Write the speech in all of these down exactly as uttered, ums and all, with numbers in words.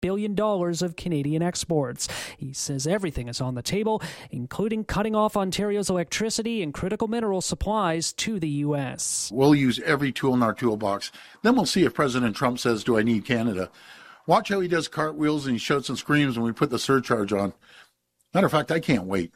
billion dollars of Canadian exports. He says everything is on the table, including cutting off Ontario's electricity and critical mineral supplies to the U S. We'll use every tool in our toolbox. Then we'll see if President Trump says, do I need Canada? Watch how he does cartwheels and he shouts and screams when we put the surcharge on. Matter of fact, I can't wait.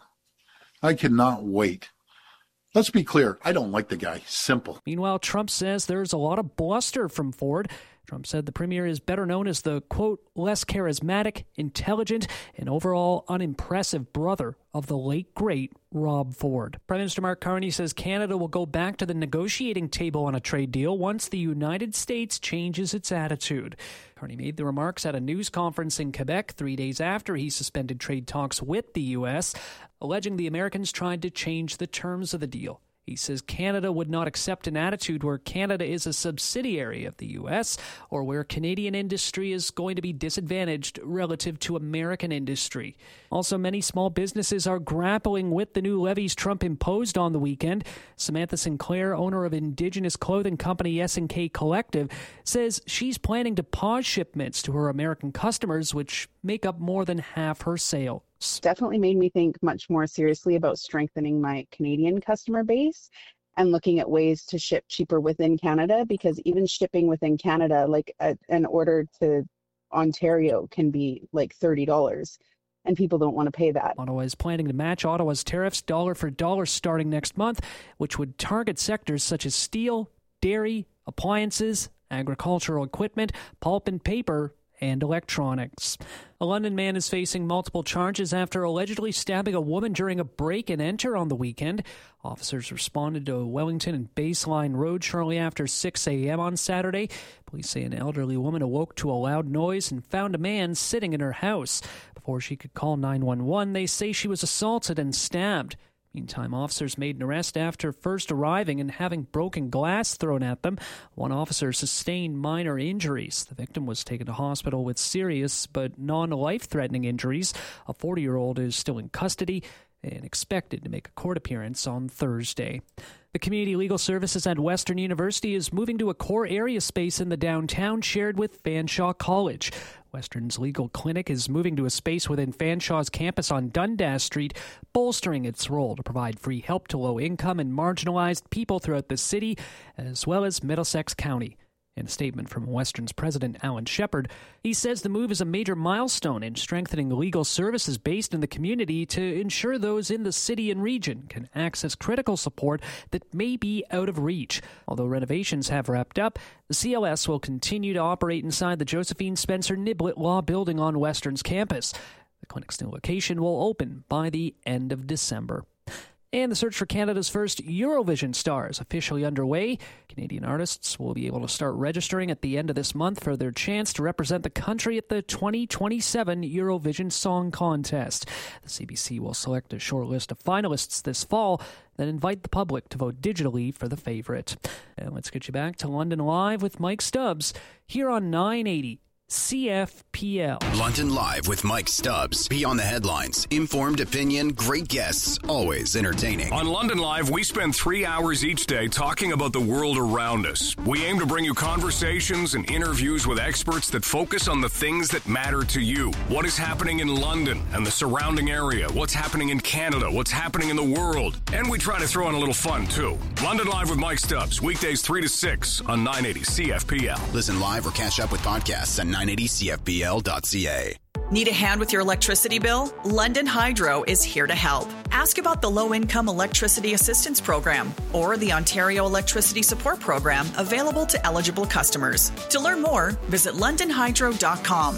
I cannot wait. Let's be clear, I don't like the guy. Simple. Meanwhile, Trump says there's a lot of bluster from Ford. Trump said the premier is better known as the, quote, less charismatic, intelligent, and overall unimpressive brother of the late, great Rob Ford. Prime Minister Mark Carney says Canada will go back to the negotiating table on a trade deal once the United States changes its attitude. Carney made the remarks at a news conference in Quebec three days after he suspended trade talks with the U S, alleging the Americans tried to change the terms of the deal. He says Canada would not accept an attitude where Canada is a subsidiary of the U S or where Canadian industry is going to be disadvantaged relative to American industry. Also, many small businesses are grappling with the new levies Trump imposed on the weekend. Samantha Sinclair, owner of Indigenous clothing company S and K Collective, says she's planning to pause shipments to her American customers, which make up more than half her sales. Definitely made me think much more seriously about strengthening my Canadian customer base and looking at ways to ship cheaper within Canada, because even shipping within Canada, like a, an order to Ontario can be like thirty dollars, and people don't want to pay that. Ottawa is planning to match Ottawa's tariffs dollar for dollar starting next month, which would target sectors such as steel, dairy, appliances, agricultural equipment, pulp and paper, and electronics. A London man is facing multiple charges after allegedly stabbing a woman during a break-and-enter on the weekend. Officers responded to Wellington and Baseline Road shortly after six a.m. on Saturday. Police say an elderly woman awoke to a loud noise and found a man sitting in her house. Before she could call nine one one, they say she was assaulted and stabbed. Meantime, officers made an arrest after first arriving and having broken glass thrown at them. One officer sustained minor injuries. The victim was taken to hospital with serious but non-life-threatening injuries. A forty-year-old is still in custody and expected to make a court appearance on Thursday. The Community Legal Services at Western University is moving to a core area space in the downtown shared with Fanshawe College. Western's legal clinic is moving to a space within Fanshawe's campus on Dundas Street, bolstering its role to provide free help to low-income and marginalized people throughout the city, as well as Middlesex County. In a statement from Western's president, Alan Shepard, he says the move is a major milestone in strengthening legal services based in the community to ensure those in the city and region can access critical support that may be out of reach. Although renovations have wrapped up, the C L S will continue to operate inside the Josephine Spencer Niblett Law Building on Western's campus. The clinic's new location will open by the end of December. And the search for Canada's first Eurovision star is officially underway. Canadian artists will be able to start registering at the end of this month for their chance to represent the country at the twenty twenty-seven Eurovision Song Contest. The C B C will select a short list of finalists this fall, then invite the public to vote digitally for the favorite. And let's get you back to London Live with Mike Stubbs here on nine eighty C F P L. London Live with Mike Stubbs. Beyond the headlines. Informed opinion, great guests, always entertaining. On London Live, we spend three hours each day talking about the world around us. We aim to bring you conversations and interviews with experts that focus on the things that matter to you. What is happening in London and the surrounding area? What's happening in Canada? What's happening in the world? And we try to throw in a little fun, too. London Live with Mike Stubbs. Weekdays three to six on nine eighty C F P L. Listen live or catch up with podcasts at nine eighty C F P L dot C A. Need a hand with your electricity bill? London Hydro is here to help. Ask about the Low-Income Electricity Assistance Program or the Ontario Electricity Support Program available to eligible customers. To learn more, visit london hydro dot com.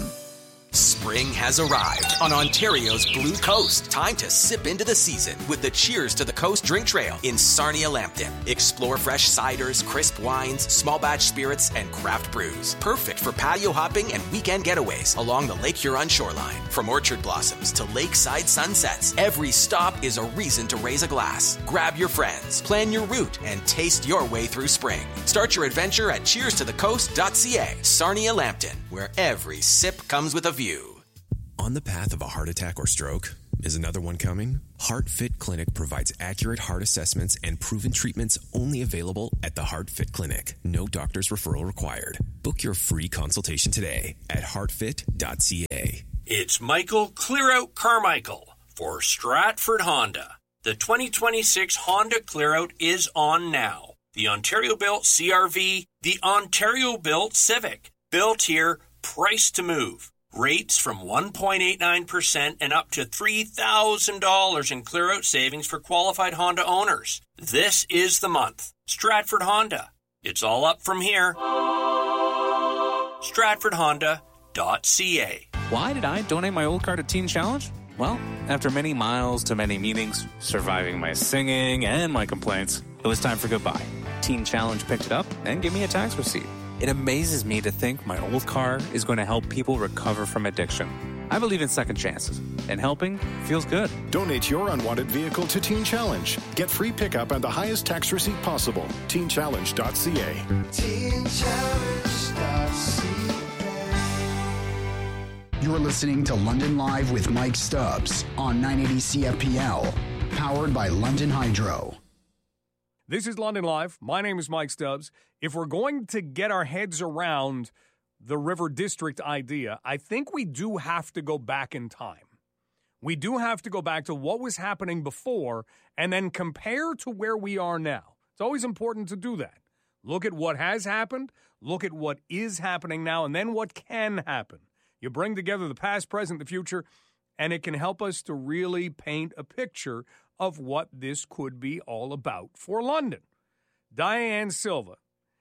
Spring has arrived on Ontario's Blue Coast. Time to sip into the season with the Cheers to the Coast drink trail in Sarnia Lambton. Explore fresh ciders, crisp wines, small batch spirits, and craft brews. Perfect for patio hopping and weekend getaways along the Lake Huron shoreline. From orchard blossoms to lakeside sunsets, every stop is a reason to raise a glass. Grab your friends, plan your route, and taste your way through spring. Start your adventure at cheers to the coast dot C A. Sarnia Lambton, where every sip comes with a view. On the path of a heart attack or stroke, Is another one coming? HeartFit Clinic provides accurate heart assessments and proven treatments only available at the HeartFit Clinic. No doctor's referral required. Book your free consultation today at heart fit dot c a. It's Michael Clearout Carmichael for Stratford Honda. The twenty twenty-six Honda Clearout is on now. The Ontario-built C R V, the Ontario-built Civic. Built here, priced to move. Rates from one point eight nine percent and up to three thousand dollars in clear-out savings for qualified Honda owners. This is the month. Stratford Honda. It's all up from here. stratford honda dot c a. Why did I donate my old car to Teen Challenge? Well, after many miles to many meetings, surviving my singing and my complaints, it was time for goodbye. Teen Challenge picked it up and gave me a tax receipt. It amazes me to think my old car is going to help people recover from addiction. I believe in second chances, and helping feels good. Donate your unwanted vehicle to Teen Challenge. Get free pickup and the highest tax receipt possible. teen challenge dot c a. teen challenge dot c a. You're listening to London Live with Mike Stubbs on nine eighty C F P L, powered by London Hydro. This is London Live. My name is Mike Stubbs. If we're going to get our heads around the River District idea, I think we do have to go back in time. We do have to go back to what was happening before and then compare to where we are now. It's always important to do that. Look at what has happened, look at what is happening now, and then what can happen. You bring together the past, present, the future, and it can help us to really paint a picture of what this could be all about for London. Diane Silva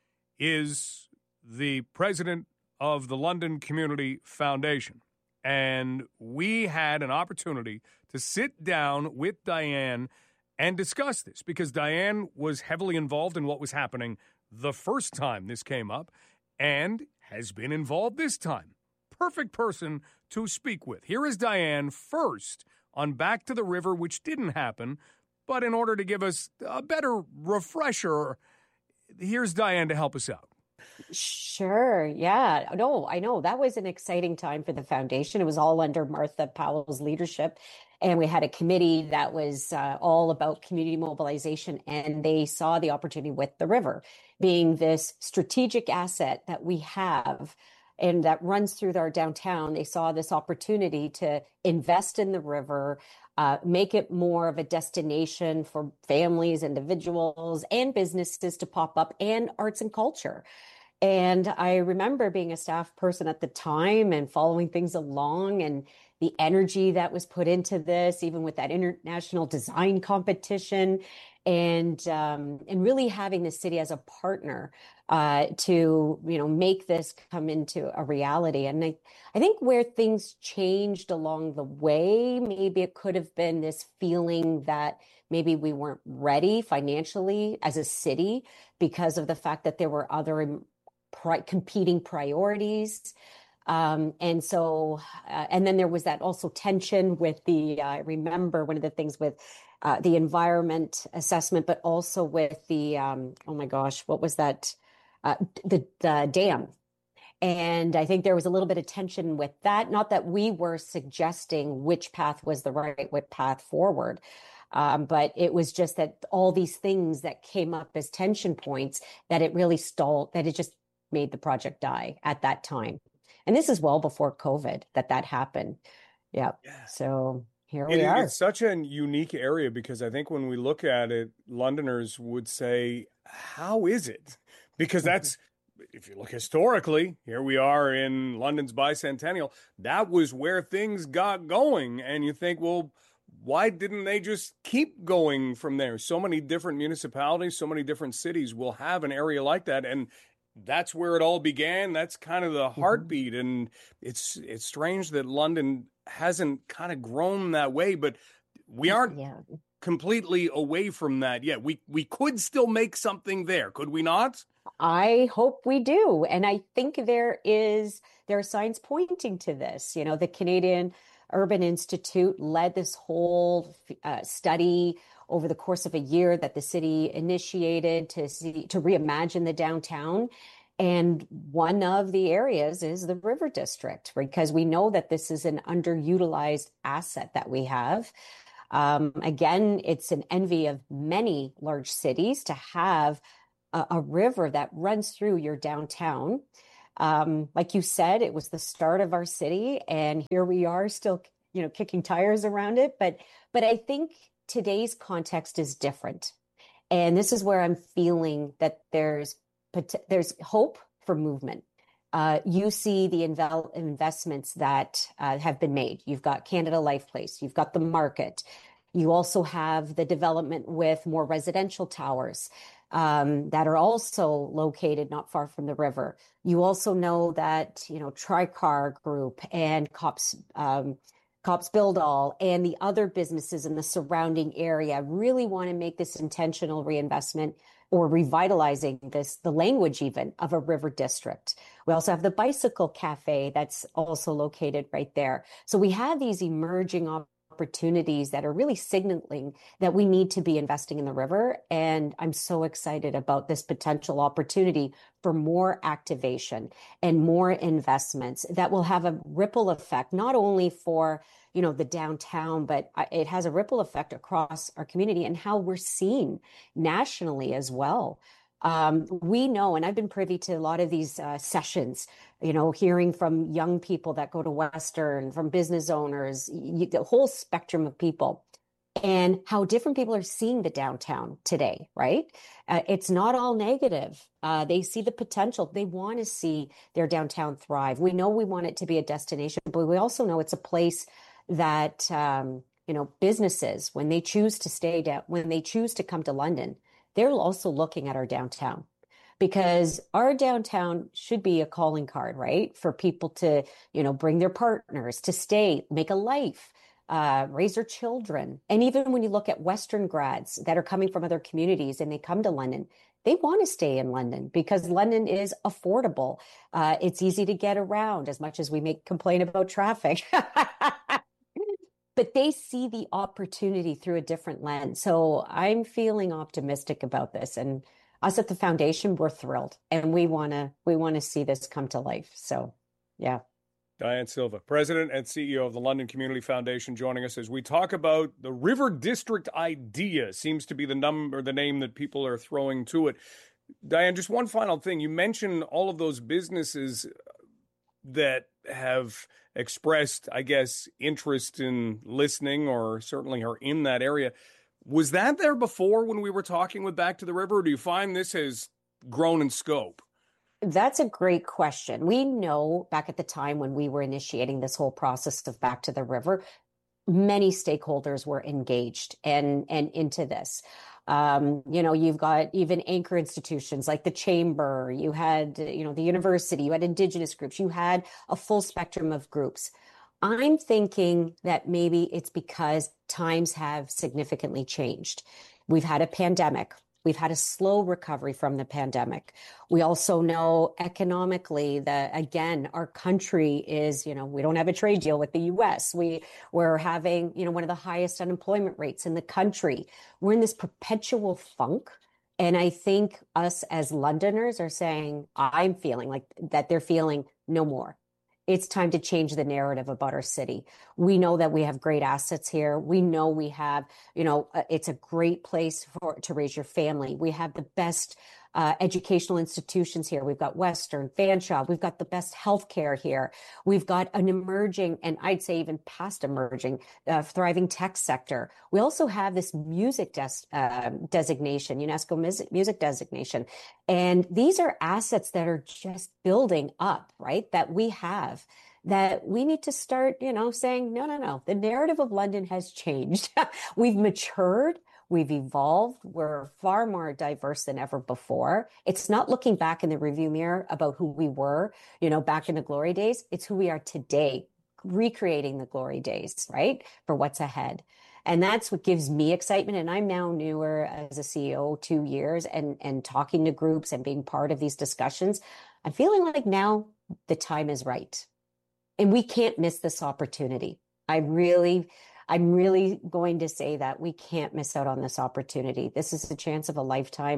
is the president of the London Community Foundation, and we had an opportunity to sit down with Diane and discuss this because Diane was heavily involved in what was happening the first time this came up and has been involved this time. Perfect person to speak with. Here is Diane first on Back to the River, which didn't happen, but in order to give us a better refresher, here's Diane to help us out. Sure. Yeah. No, I know. That was an exciting time for the foundation. It was all under Martha Powell's leadership. And we had a committee that was uh, all about community mobilization. And they saw the opportunity with the river being this strategic asset that we have and that runs through our downtown. They saw this opportunity to invest in the river, uh, make it more of a destination for families, individuals, and businesses to pop up, and arts and culture. And I remember being a staff person at the time and following things along, and the energy that was put into this, even with that international design competition, and um, and really having the city as a partner uh, to, you know, make this come into a reality. And I, I think where things changed along the way, maybe it could have been this feeling that maybe we weren't ready financially as a city because of the fact that there were other pri- competing priorities. Um, and so, uh, and then there was that also tension with the, uh, I remember one of the things with uh, the environment assessment, but also with the, um, oh my gosh, what was that? Uh, the, the dam. And I think there was a little bit of tension with that. Not that we were suggesting which path was the right path forward. Um, but it was just that all these things that came up as tension points that it really stalled, that it just made the project die at that time. And this is well before COVID that that happened. Yeah. yeah. So here we it, are. It's such a unique area because I think when we look at it, Londoners would say, how is it? Because that's, if you look historically, here we are in London's bicentennial. That was where things got going. And you think, well, why didn't they just keep going from there? So many different municipalities, so many different cities will have an area like that. And that's where it all began. That's kind of the heartbeat. Mm-hmm. And it's it's strange that London hasn't kind of grown that way, but we aren't yeah. completely away from that yet. We we could still make something there, could we not? I hope we do. And I think there is there are signs pointing to this. You know, the Canadian Urban Institute led this whole uh, study over the course of a year that the city initiated to see, to reimagine the downtown. And one of the areas is the River District, because we know that this is an underutilized asset that we have. Um, again, it's an envy of many large cities to have a, a river that runs through your downtown. Um, like you said, it was the start of our city, and here we are still, you know, kicking tires around it. But, but I think today's context is different. And this is where I'm feeling that there's, there's hope for movement. Uh, you see the invel- investments that uh, have been made. You've got Canada Life Place. You've got the market. You also have the development with more residential towers um, that are also located not far from the river. You also know that, you know, Tricar Group and Cops, um, Cops Build All and the other businesses in the surrounding area really want to make this intentional reinvestment or revitalizing this, the language even of a river district. We also have the Bicycle Cafe that's also located right there. So we have these emerging opportunities that are really signaling that we need to be investing in the river. And I'm so excited about this potential opportunity for more activation and more investments that will have a ripple effect, not only for, you know, the downtown, but it has a ripple effect across our community and how we're seen nationally as well. Um, we know, and I've been privy to a lot of these uh, sessions, you know, hearing from young people that go to Western, from business owners, you, the whole spectrum of people, and how different people are seeing the downtown today, right? Uh, it's not all negative. Uh, they see the potential. They want to see their downtown thrive. We know we want it to be a destination, but we also know it's a place that, um, you know, businesses, when they choose to stay down, when they choose to come to London, they're also looking at our downtown, because our downtown should be a calling card, right? For people to, you know, bring their partners, to stay, make a life, uh, raise their children. And even when you look at Western grads that are coming from other communities and they come to London, they want to stay in London because London is affordable. Uh, it's easy to get around, as much as we may complain about traffic. But they see the opportunity through a different lens. So I'm feeling optimistic about this. And us at the foundation, we're thrilled. And we want to we want to see this come to life. So, yeah. Diane Silva, President and C E O of the London Community Foundation, joining us as we talk about the River District idea. Seems to be the number, the name that people are throwing to it. Diane, just one final thing. You mentioned all of those businesses that have expressed, I guess, interest in listening, or certainly are in that area. Was that there before when we were talking with Back to the River, or do you find this has grown in scope? That's a great question. We know back at the time when we were initiating this whole process of Back to the River, many stakeholders were engaged and, and into this. Um, you know, you've got even anchor institutions like the Chamber, you had, you know, the university, you had Indigenous groups, you had a full spectrum of groups. I'm thinking that maybe it's because times have significantly changed. We've had a pandemic. We've had a slow recovery from the pandemic. We also know economically that, again, our country is, you know, we don't have a trade deal with the U S. We, we're having, you know, one of the highest unemployment rates in the country. We're in this perpetual funk. And I think us as Londoners are saying, I'm feeling like that they're feeling no more. It's time to change the narrative about our city. We know that we have great assets here. We know we have, you know, it's a great place for to raise your family. We have the best uh, educational institutions here. We've got Western, Fanshawe. We've got the best healthcare here. We've got an emerging, and I'd say even past emerging, uh, thriving tech sector. We also have this music des- uh, designation, UNESCO music, music designation. And these are assets that are just building up, right? That we have, that we need to start, you know, saying, no, no, no, the narrative of London has changed. We've matured. We've evolved. We're far more diverse than ever before. It's not looking back in the review mirror about who we were, you know, back in the glory days. It's who we are today, recreating the glory days, right? For what's ahead. And that's what gives me excitement. And I'm now newer as a C E O, two years, and, and talking to groups and being part of these discussions. I'm feeling like now the time is right. And we can't miss this opportunity. I really, I'm really going to say that we can't miss out on this opportunity. This is the chance of a lifetime.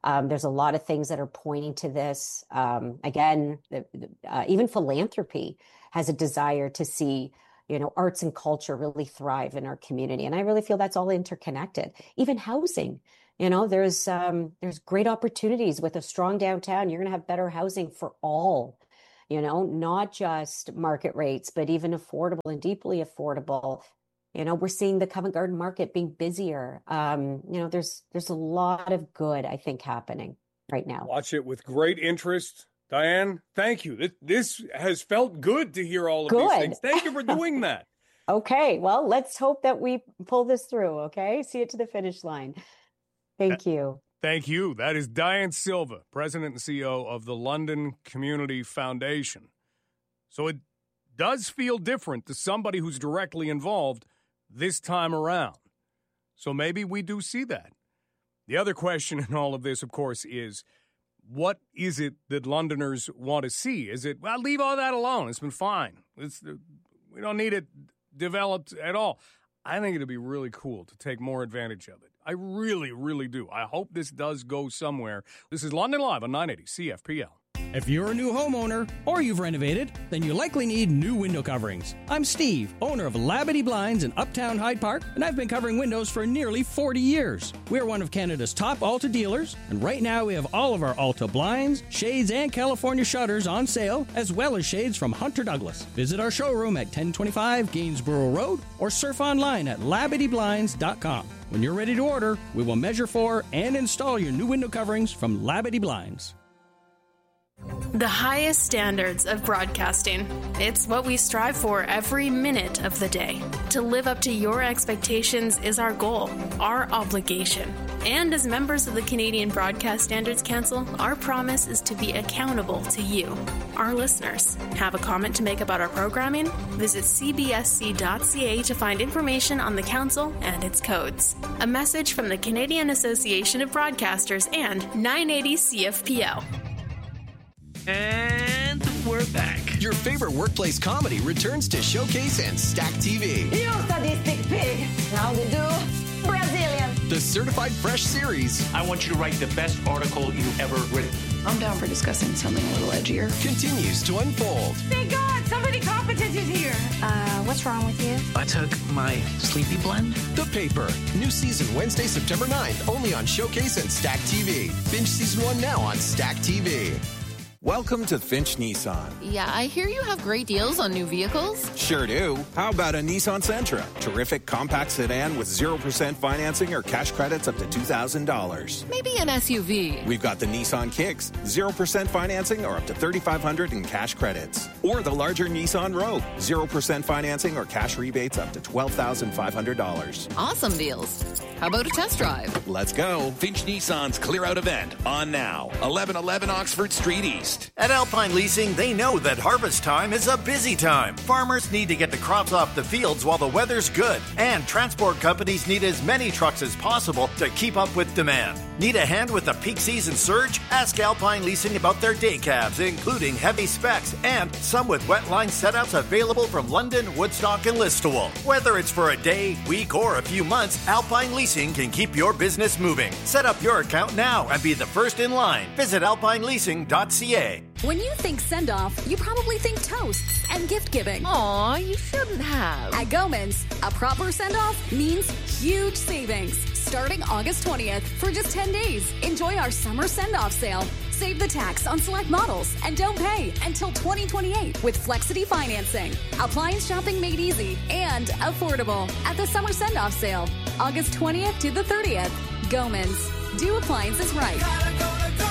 Um, there's a lot of things that are pointing to this. Um, again, the, uh, even philanthropy has a desire to see, you know, arts and culture really thrive in our community. And I really feel that's all interconnected. Even housing, you know, there's um, there's great opportunities with a strong downtown. You're going to have better housing for all, you know, not just market rates, but even affordable and deeply affordable. You know, we're seeing the Covent Garden market being busier. Um, you know, there's there's a lot of good, I think, happening right now. Watch it with great interest. Diane, thank you. This, this has felt good to hear all of good. these things. Thank you for doing that. Okay, well, let's hope that we pull this through, okay? See it to the finish line. Thank you. Thank you. That is Diane Silva, President and C E O of the London Community Foundation. So it does feel different to somebody who's directly involved this time around. So maybe we do see that. The other question in all of this, of course, is what is it that Londoners want to see? Is it, well, leave all that alone. It's been fine. It's, we don't need it developed at all. I think it'd be really cool to take more advantage of it. I really, really do. I hope this does go somewhere. This is London Live on nine eighty C F P L. If you're a new homeowner or you've renovated, then you likely need new window coverings. I'm Steve, owner of Labadee Blinds in Uptown Hyde Park, and I've been covering windows for nearly forty years. We're one of Canada's top Alta dealers, and right now we have all of our Alta blinds, shades, and California shutters on sale, as well as shades from Hunter Douglas. Visit our showroom at ten twenty-five Gainsborough Road or surf online at labadee blinds dot com. When you're ready to order, we will measure for and install your new window coverings from Labadee Blinds. The highest standards of broadcasting. It's what we strive for every minute of the day. To live up to your expectations is our goal, our obligation. And as members of the Canadian Broadcast Standards Council, our promise is to be accountable to you, our listeners. Have a comment to make about our programming? Visit c b s c dot c a to find information on the council and its codes. A message from the Canadian Association of Broadcasters and nine eighty C F P L. And we're back. Your favorite workplace comedy returns to Showcase and Stack T V. You sadistic pig. How to do? Brazilian. The Certified Fresh series. I want you to write the best article you've ever written. I'm down for discussing something a little edgier. Continues to unfold. Thank God, somebody competent is here. Uh, what's wrong with you? I took my sleepy blend. The Paper. New season Wednesday, September ninth, only on Showcase and Stack T V. Binge season one now on Stack T V. Welcome to Finch Nissan. Yeah, I hear you have great deals on new vehicles. Sure do. How about a Nissan Sentra? Terrific compact sedan with zero percent financing or cash credits up to two thousand dollars. Maybe an S U V. We've got the Nissan Kicks, zero percent financing or up to thirty-five hundred dollars in cash credits. Or the larger Nissan Rogue, zero percent financing or cash rebates up to twelve thousand five hundred dollars. Awesome deals. How about a test drive? Let's go. Finch Nissan's Clear Out event on now. eleven eleven Oxford Street East. At Alpine Leasing, they know that harvest time is a busy time. Farmers need to get the crops off the fields while the weather's good. And transport companies need as many trucks as possible to keep up with demand. Need a hand with the peak season surge? Ask Alpine Leasing about their day cabs, including heavy specs and some with wet line setups available from London, Woodstock, and Listowel. Whether it's for a day, week, or a few months, Alpine Leasing can keep your business moving. Set up your account now and be the first in line. Visit alpine leasing dot c a. When you think send-off, you probably think toasts and gift-giving. Aw, you shouldn't have. At Gomans, a proper send-off means huge savings. Starting August twentieth for just ten days. Enjoy our summer send-off sale. Save the tax on select models and don't pay until twenty twenty-eight with Flexity financing. Appliance shopping made easy and affordable at the summer send-off sale. August twentieth to the thirtieth. Gomans. Do appliances right.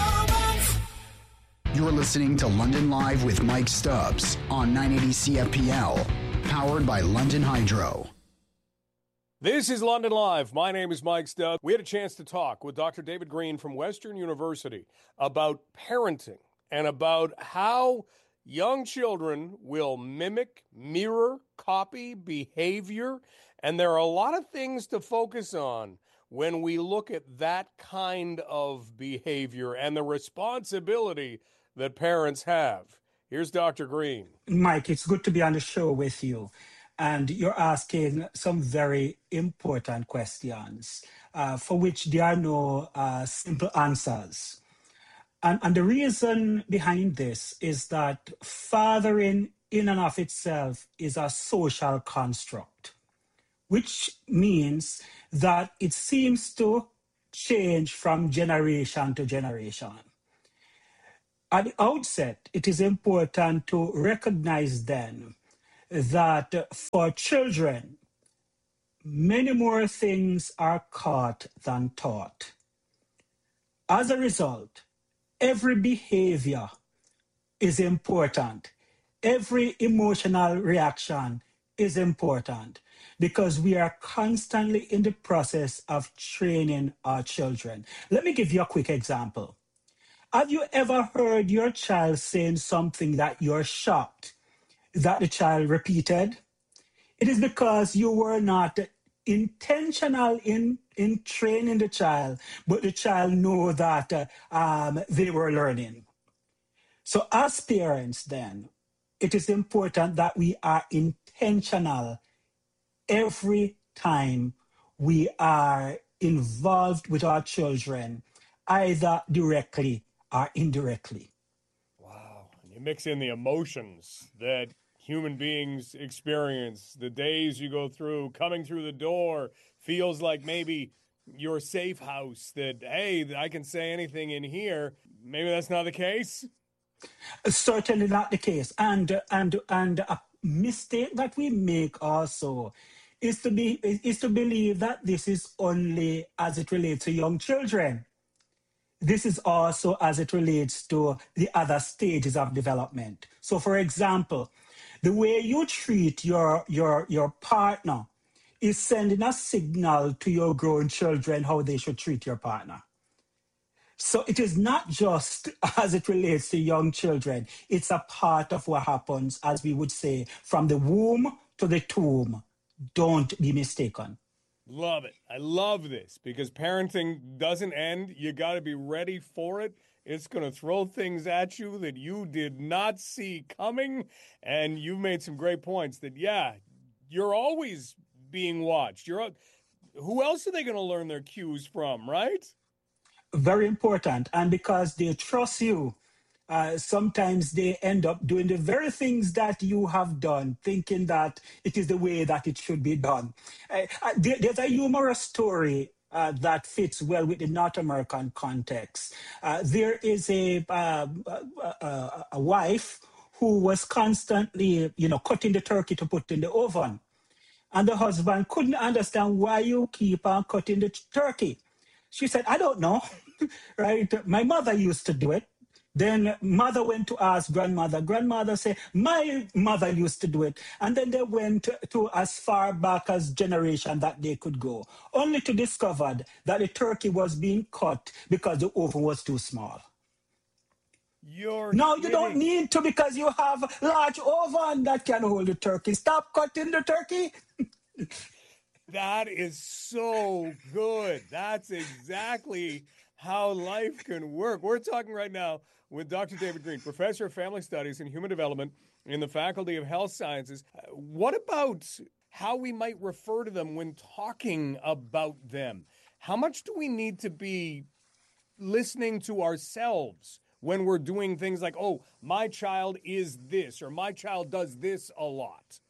You're listening to London Live with Mike Stubbs on nine eighty C F P L, powered by London Hydro. This is London Live. My name is Mike Stubbs. We had a chance to talk with Doctor David Green from Western University about parenting and about how young children will mimic, mirror, copy behavior. And there are a lot of things to focus on when we look at that kind of behavior and the responsibility that parents have. Here's Doctor Green. Mike, it's good to be on the show with you. And you're asking some very important questions uh, for which there are no uh, simple answers. And, and the reason behind this is that fathering in and of itself is a social construct, which means that it seems to change from generation to generation. At the outset, it is important to recognize then that for children, many more things are caught than taught. As a result, every behavior is important. Every emotional reaction is important because we are constantly in the process of training our children. Let me give you a quick example. Have you ever heard your child saying something that you're shocked that the child repeated? It is because you were not intentional in, in training the child, but the child knew that uh, um, they were learning. So as parents then, it is important that we are intentional every time we are involved with our children, either directly or indirectly. Wow. You mix in the emotions that human beings experience, the days you go through, coming through the door, feels like maybe your safe house, that, hey, I can say anything in here. Maybe that's not the case? Certainly not the case. And, and, and a mistake that we make also is to, be, is to believe that this is only as it relates to young children. This is also as it relates to the other stages of development. So, for example, the way you treat your, your, your partner is sending a signal to your grown children how they should treat your partner. So it is not just as it relates to young children. It's a part of what happens, as we would say, from the womb to the tomb. Don't be mistaken. Love it. I love this because parenting doesn't end. You got to be ready for it. It's going to throw things at you that you did not see coming. And you've made some great points that, yeah, you're always being watched. You're, who else are they going to learn their cues from, right? Very important. And because they trust you, uh, sometimes they end up doing the very things that you have done, thinking that it is the way that it should be done. Uh, uh, there, there's a humorous story Uh, that fits well with the North American context. Uh, there is a, uh, a, a wife who was constantly, you know, cutting the turkey to put in the oven. And the husband couldn't understand why you keep on cutting the turkey. She said, I don't know, right? My mother used to do it. Then mother went to ask grandmother. Grandmother said, my mother used to do it. And then they went to, to as far back as generation that they could go, only to discover that the turkey was being cut because the oven was too small. You're no, kidding. You don't need to because you have a large oven that can hold the turkey. Stop cutting the turkey. That is so good. That's exactly how life can work. We're talking right now with Doctor David Green, Professor of Family Studies and Human Development in the Faculty of Health Sciences. What about how we might refer to them when talking about them? How much do we need to be listening to ourselves when we're doing things like, oh, my child is this, or my child does this a lot?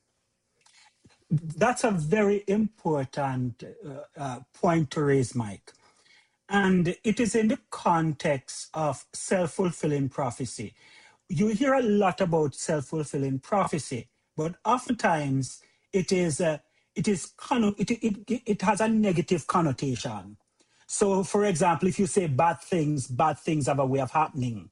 That's a very important uh, uh, point to raise, Mike. And it is in the context of self-fulfilling prophecy. You hear a lot about self-fulfilling prophecy, but oftentimes it is uh, it is conno- it, it it has a negative connotation. So, for example, if you say bad things, bad things have a way of happening.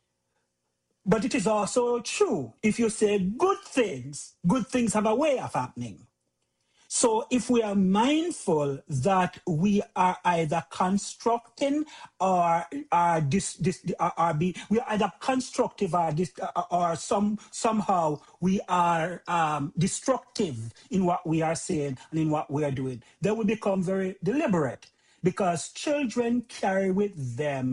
But it is also true. If you say good things, good things have a way of happening. So if we are mindful that we are either constructing or are dis, dis, are, are be, we are either constructive or, dis, or some somehow we are um, destructive in what we are saying and in what we are doing, then we become very deliberate because children carry with them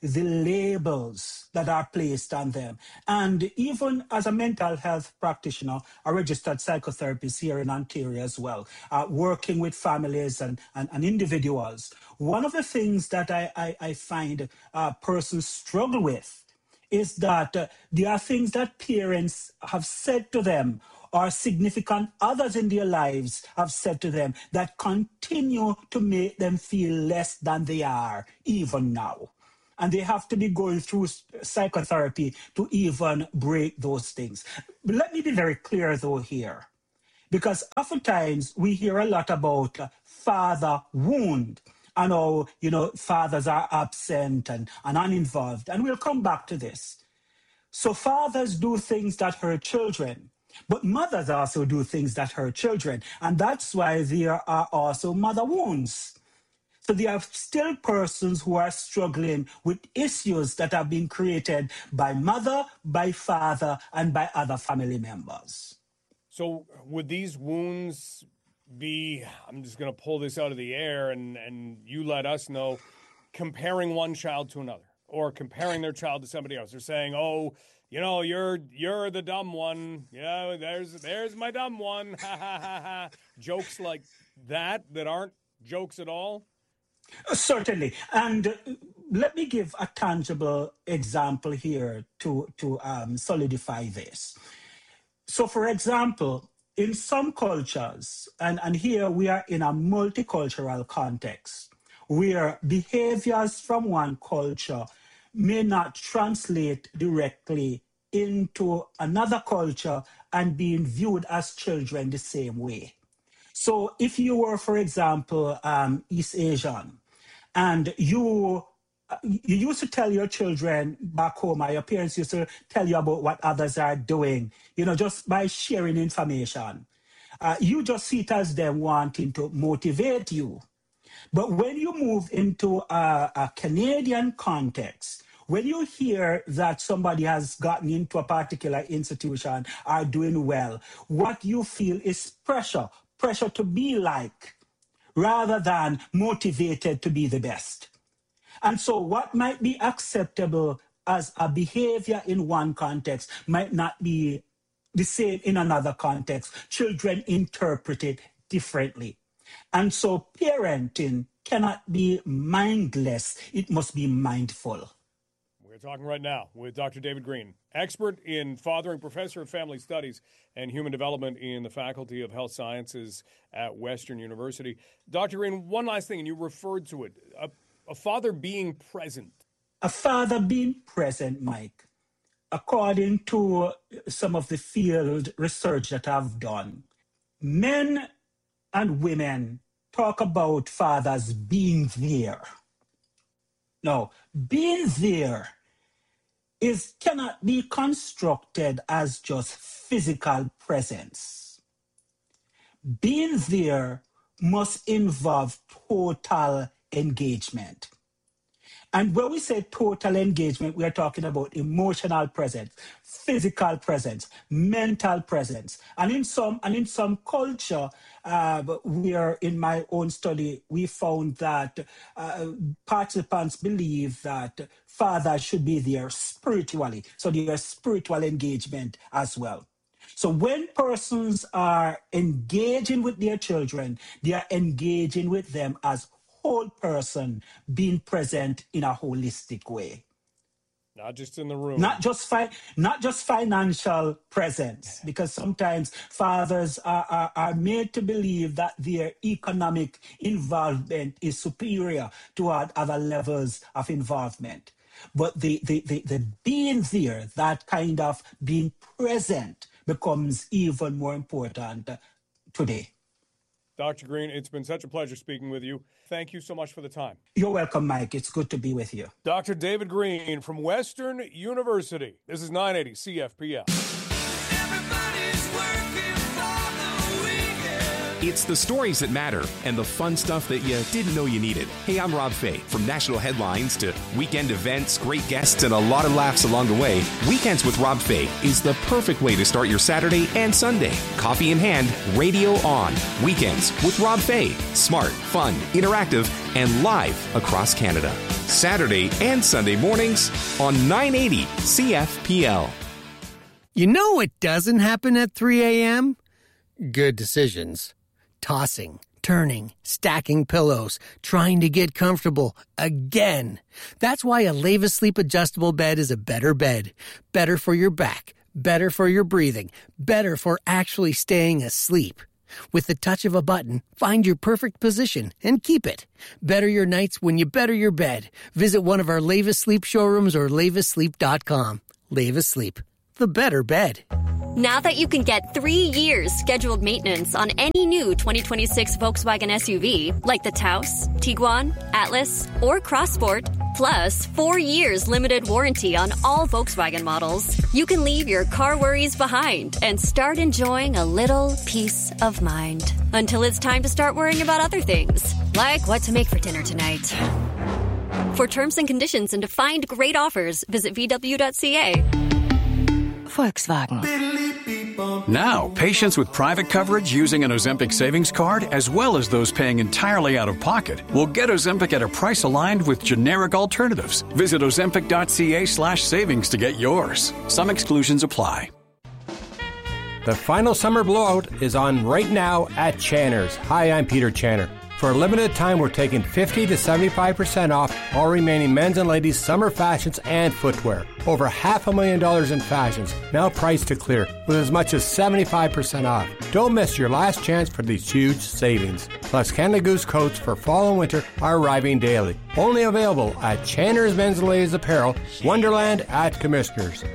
the labels that are placed on them. And even as a mental health practitioner, a registered psychotherapist here in Ontario as well, uh, working with families and, and, and individuals, one of the things that I, I, I find uh, persons struggle with is that uh, there are things that parents have said to them or significant others in their lives have said to them that continue to make them feel less than they are even now. And they have to be going through psychotherapy to even break those things. But let me be very clear though here, because oftentimes we hear a lot about uh, father wound. I know, you know, fathers are absent and, and uninvolved, and we'll come back to this. So fathers do things that hurt children, but mothers also do things that hurt children, and that's why there are also mother wounds. So there are still persons who are struggling with issues that have been created by mother, by father, and by other family members. So would these wounds be, I'm just going to pull this out of the air and, and you let us know, comparing one child to another or comparing their child to somebody else? They're saying, oh, you know, you're you're the dumb one. Yeah, there's there's my dumb one. Ha ha ha ha. Jokes like that that aren't jokes at all? Certainly. And uh, let me give a tangible example here to, to um, solidify this. So, for example, in some cultures, and, and here we are in a multicultural context, where behaviors from one culture may not translate directly into another culture and being viewed as children the same way. So if you were, for example, um, East Asian, and you you used to tell your children back home, or your parents used to tell you about what others are doing, you know, just by sharing information. Uh, you just see it as them wanting to motivate you. But when you move into a, a Canadian context, when you hear that somebody has gotten into a particular institution, are doing well, what you feel is pressure, pressure to be like, rather than motivated to be the best. And so what might be acceptable as a behavior in one context might not be the same in another context. Children interpret it differently. And so parenting cannot be mindless. It must be mindful. We're talking right now with Doctor David Green, expert in fathering, professor of family studies and human development in the Faculty of Health Sciences at Western University. Doctor Green, one last thing, and you referred to it, a, a father being present. A father being present, Mike. According to some of the field research that I've done, men and women talk about fathers being there. Now, being there is cannot be constructed as just physical presence. Being there must involve total engagement. And when we say total engagement, we are talking about emotional presence, physical presence, mental presence. And in some and in some culture, uh, where in my own study, we found that uh, participants believe that fathers should be there spiritually. So there's spiritual engagement as well. So when persons are engaging with their children, they are engaging with them as whole person, being present in a holistic way. Not just in the room. Not just fi- not just financial presence, because sometimes fathers are, are, are made to believe that their economic involvement is superior to other levels of involvement. But the, the, the, the being there, that kind of being present, becomes even more important today. Doctor Green, it's been such a pleasure speaking with you. Thank you so much for the time. You're welcome, Mike. It's good to be with you. Doctor David Green from Western University. This is nine eighty C F P L. It's the stories that matter and the fun stuff that you didn't know you needed. Hey, I'm Rob Fay. From national headlines to weekend events, great guests, and a lot of laughs along the way, Weekends with Rob Fay is the perfect way to start your Saturday and Sunday. Coffee in hand, radio on. Weekends with Rob Fay. Smart, fun, interactive, and live across Canada. Saturday and Sunday mornings on nine eighty C F P L. You know what doesn't happen at three a.m.? Good decisions. Tossing, turning, stacking pillows, trying to get comfortable again. That's why a Leva Sleep adjustable bed is a better bed. Better for your back, better for your breathing, better for actually staying asleep. With the touch of a button, find your perfect position and keep it. Better your nights when you better your bed. Visit one of our Leva Sleep showrooms or leva sleep dot com. Leva Sleep, the better bed. Now that you can get three years scheduled maintenance on any new twenty twenty-six Volkswagen S U V, like the Taos, Tiguan, Atlas, or Crossport, plus four years limited warranty on all Volkswagen models, you can leave your car worries behind and start enjoying a little peace of mind. Until it's time to start worrying about other things, like what to make for dinner tonight. For terms and conditions and to find great offers, visit V W dot C A. Volkswagen. Now, patients with private coverage using an Ozempic savings card, as well as those paying entirely out of pocket, will get Ozempic at a price aligned with generic alternatives. Visit Ozempic dot C A slash savings to get yours. Some exclusions apply. The final summer blowout is on right now at Channer's. Hi, I'm Peter Channer. For a limited time, we're taking fifty to seventy-five percent off all remaining men's and ladies' summer fashions and footwear. Over half a million dollars in fashions, now priced to clear, with as much as seventy-five percent off. Don't miss your last chance for these huge savings. Plus, Canada Goose coats for fall and winter are arriving daily. Only available at Channer's Men's and Ladies Apparel, Wonderland at Commissioners.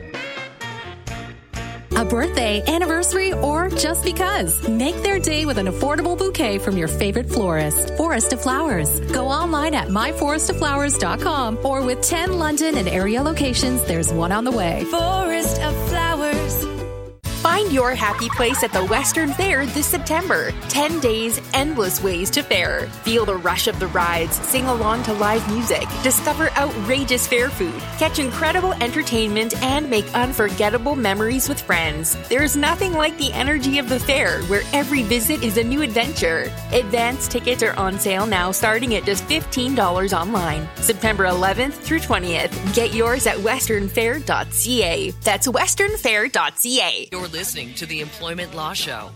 A birthday, anniversary, or just because. Make their day with an affordable bouquet from your favorite florist. Forest of Flowers. Go online at my forest of flowers dot com or with ten London and area locations, there's one on the way. Forest of Flowers. Find your happy place at the Western Fair this September. ten days, endless ways to fair. Feel the rush of the rides, sing along to live music, discover outrageous fair food, catch incredible entertainment, and make unforgettable memories with friends. There's nothing like the energy of the fair, where every visit is a new adventure. Advance tickets are on sale now, starting at just fifteen dollars online. September eleventh through twentieth. Get yours at western fair dot c a. That's western fair dot c a. You're listening to the Employment Law Show.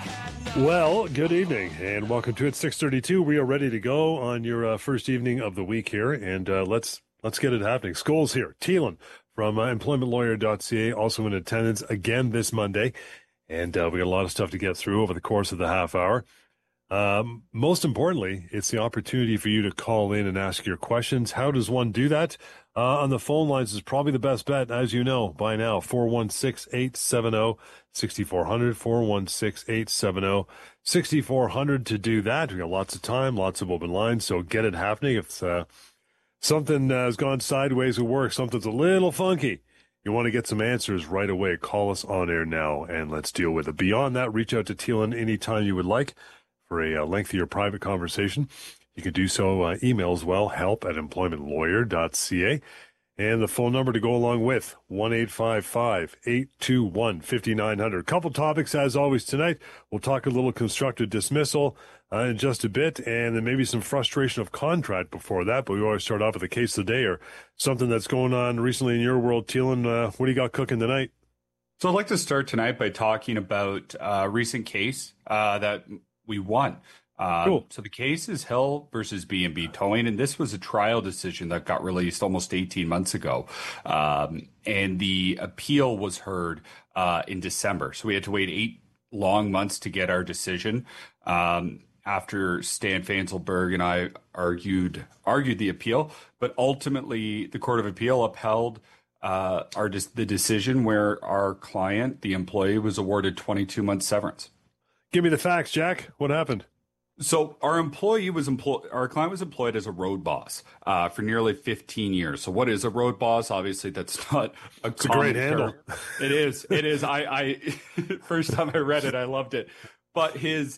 Well, good evening and welcome to it. six thirty-two. We are ready to go on your uh, first evening of the week here, and uh, let's let's get it happening. Scholes here, Thielen from uh, employment lawyer dot c a, also in attendance again this Monday, and uh, we got a lot of stuff to get through over the course of the half hour. Um, most importantly, it's the opportunity for you to call in and ask your questions. How does one do that? Uh, on the phone lines is probably the best bet, as you know by now. four one six, eight seven zero, six four zero zero, four one six, eight seven zero, six four zero zero to do that. We got lots of time, lots of open lines, so get it happening. If uh, something uh, has gone sideways at work, something's a little funky, you want to get some answers right away, call us on air now, and let's deal with it. Beyond that, reach out to Thielen anytime you would like for a uh, lengthier private conversation. You can do so, uh, email as well, help at employment lawyer dot c a. And the phone number to go along with, one eight five five, eight two one, five nine zero zero. A couple topics, as always, tonight. We'll talk a little constructive dismissal uh, in just a bit, and then maybe some frustration of contract before that. But we always start off with a case of the day or something that's going on recently in your world. Thielen, uh, what do you got cooking tonight? So I'd like to start tonight by talking about a recent case uh, that we won. Uh, cool. So the case is Hill versus B and B Towing, and this was a trial decision that got released almost eighteen months ago. Um, and the appeal was heard uh, in December. So we had to wait eight long months to get our decision. Um, after Stan Fanselberg and I argued argued the appeal, but ultimately the Court of Appeal upheld uh, our the decision where our client, the employee, was awarded twenty-two months severance. Give me the facts, Jack. What happened? So our employee was employed, our client was employed as a road boss uh, for nearly fifteen years. So what is a road boss? Obviously, that's not a It's a great handle. It is. It is. I, I first time I read it, I loved it. But his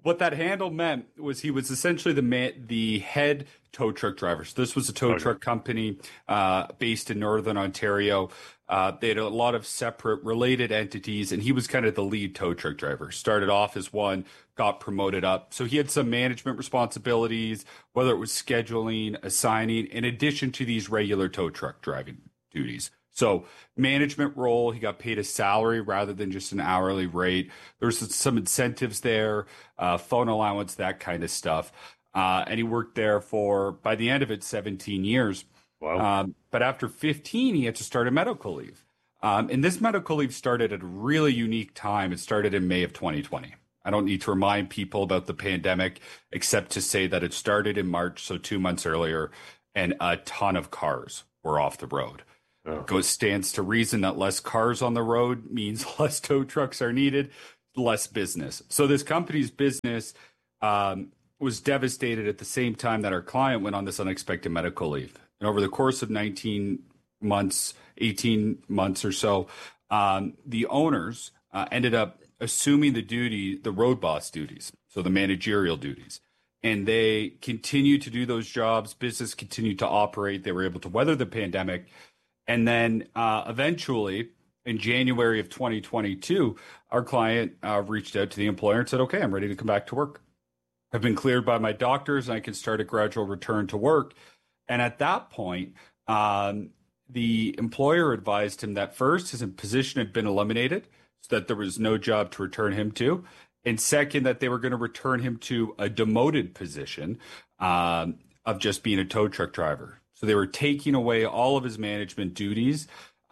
what that handle meant was he was essentially the man, the head tow truck driver. So this was a tow okay. truck company uh, based in Northern Ontario. Uh, they had a lot of separate related entities, and he was kind of the lead tow truck driver. Started off as one, got promoted up. So he had some management responsibilities, whether it was scheduling, assigning, in addition to these regular tow truck driving duties. So management role, he got paid a salary rather than just an hourly rate. There's some incentives there, uh, phone allowance, that kind of stuff. Uh, and he worked there for, by the end of it, seventeen years. Wow. Um, but after fifteen, he had to start a medical leave. Um, and this medical leave started at a really unique time. It started in May of twenty twenty. I don't need to remind people about the pandemic, except to say that it started in March, so two months earlier, and a ton of cars were off the road. Oh. It goes, stands to reason that less cars on the road means less tow trucks are needed, less business. So this company's business um, was devastated at the same time that our client went on this unexpected medical leave. And over the course of nineteen months, eighteen months or so, um, the owners uh, ended up assuming the duty, the road boss duties, so the managerial duties. And they continued to do those jobs. Business continued to operate. They were able to weather the pandemic. And then uh, eventually, in January of twenty twenty-two, our client uh, reached out to the employer and said, okay, I'm ready to come back to work. I've been cleared by my doctors and I can start a gradual return to work. And at that point, um, the employer advised him that first, his position had been eliminated, so that there was no job to return him to. And second, that they were going to return him to a demoted position um, of just being a tow truck driver. So they were taking away all of his management duties.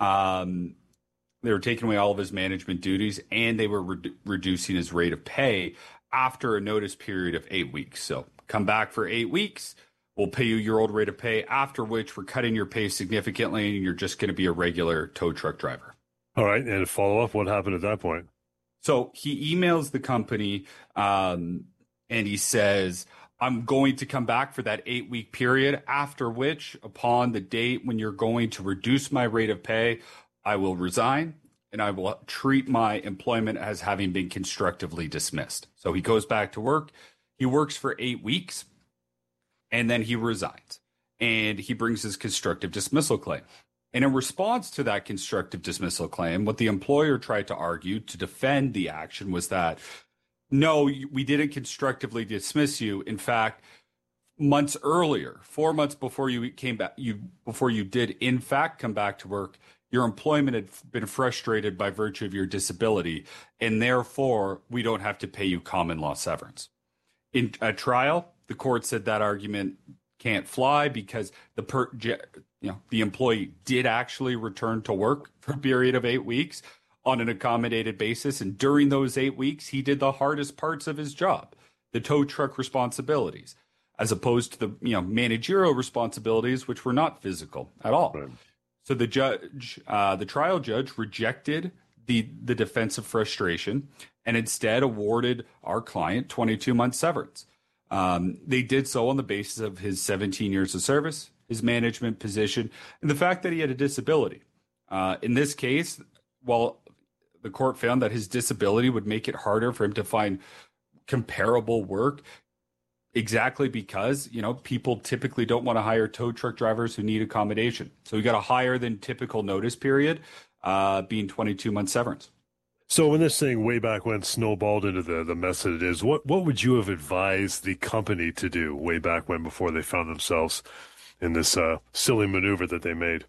Um, they were taking away all of his management duties, and they were re- reducing his rate of pay after a notice period of eight weeks. So come back for eight weeks. We'll pay you your old rate of pay, after which we're cutting your pay significantly, and you're just going to be a regular tow truck driver. All right. And follow up, what happened at that point? So he emails the company um, and he says, I'm going to come back for that eight week period, after which, upon the date when you're going to reduce my rate of pay, I will resign and I will treat my employment as having been constructively dismissed. So he goes back to work. He works for eight weeks and then he resigns and he brings his constructive dismissal claim. And in response to that constructive dismissal claim, what the employer tried to argue to defend the action was that, no, we didn't constructively dismiss you. In fact, months earlier, four months before you came back, you before you did in fact come back to work, your employment had been frustrated by virtue of your disability, and therefore we don't have to pay you common law severance. In a trial, the court said that argument can't fly because the per, you know the employee did actually return to work for a period of eight weeks on an accommodated basis, and during those eight weeks, he did the hardest parts of his job, the tow truck responsibilities, as opposed to the you know managerial responsibilities, which were not physical at all. Right. So the judge, uh, the trial judge, rejected the the defense of frustration and instead awarded our client twenty-two months severance. Um, they did so on the basis of his seventeen years of service, his management position, and the fact that he had a disability. Uh, in this case, while the court found that his disability would make it harder for him to find comparable work, exactly because, you know, people typically don't want to hire tow truck drivers who need accommodation. So we got a higher than typical notice period, uh, being twenty-two months severance. So when this thing way back when snowballed into the, the mess that it is, what, what would you have advised the company to do way back when, before they found themselves in this uh, silly maneuver that they made?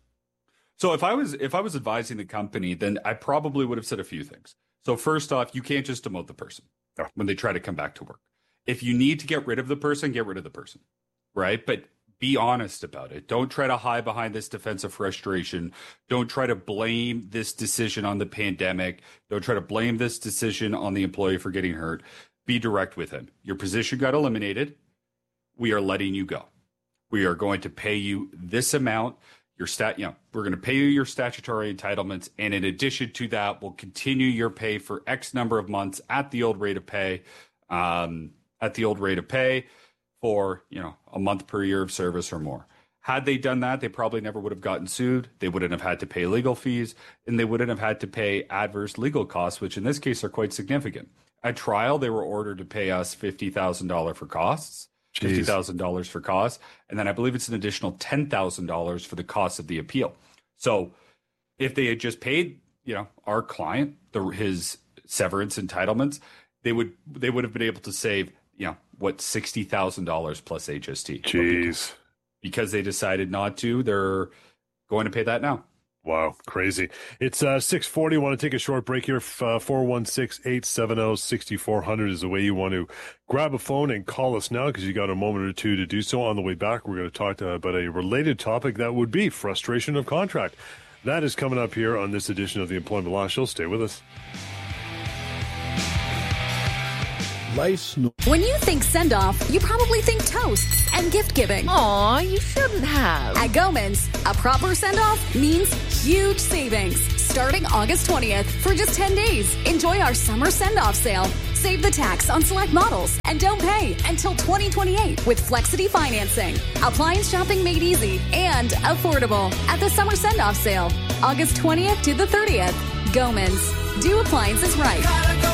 So if I was if I was advising the company, then I probably would have said a few things. So first off, you can't just demote the person oh. when they try to come back to work. If you need to get rid of the person, get rid of the person, right? But be honest about it. Don't try to hide behind this defense of frustration. Don't try to blame this decision on the pandemic. Don't try to blame this decision on the employee for getting hurt. Be direct with him. Your position got eliminated. We are letting you go. We are going to pay you this amount. Your stat, you know, we're going to pay you your statutory entitlements, and in addition to that, we'll continue your pay for X number of months at the old rate of pay. Um, at the old rate of pay for, you know, a month per year of service or more. Had they done that, they probably never would have gotten sued. They wouldn't have had to pay legal fees, and they wouldn't have had to pay adverse legal costs, which in this case are quite significant. At trial, they were ordered to pay us fifty thousand dollars for costs, fifty thousand dollars for costs, and then I believe it's an additional ten thousand dollars for the cost of the appeal. So if they had just paid, you know, our client the, his severance entitlements, they would they would have been able to save, you know, what, sixty thousand dollars plus H S T. Jeez. Because, because they decided not to, they're going to pay that now. Wow, crazy. It's uh, six forty. Want to take a short break here. Uh, four one six, eight seven zero, six four zero zero is the way you want to grab a phone and call us now, because you got a moment or two to do so. On the way back, we're going to talk to, about a related topic that would be frustration of contract. That is coming up here on this edition of the Employment Law Show. Stay with us. Life's no- when you think send-off, you probably think toasts and gift-giving. Aw, you shouldn't have. At Goman's, a proper send-off means huge savings. Starting August twentieth, for just ten days, enjoy our summer send-off sale. Save the tax on select models and don't pay until twenty twenty-eight with Flexity financing. Appliance shopping made easy and affordable at the summer send-off sale. August twentieth to the thirtieth. Goman's. Do appliances right.